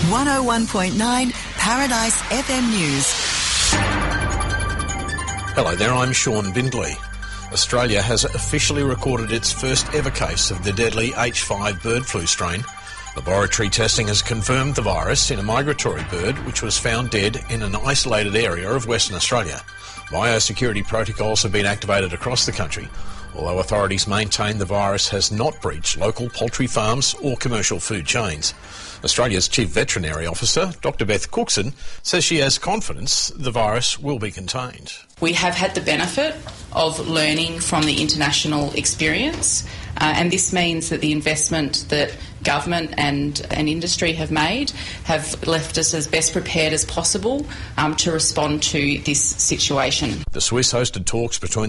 101.9 Paradise FM News. Hello there, I'm Sean Bindley. Australia has officially recorded its first ever case of the deadly H5 bird flu strain. Laboratory testing has confirmed the virus in a migratory bird which was found dead in an isolated area of Western Australia. Biosecurity protocols have been activated across the country, although authorities maintain the virus has not breached local poultry farms or commercial food chains. Australia's Chief Veterinary Officer, Dr Beth Cookson, says she has confidence the virus will be contained. We have had the benefit of learning from the international experience, and this means that the investment that government and industry have made have left us as best prepared as possible to respond to this situation. The Swiss hosted talks between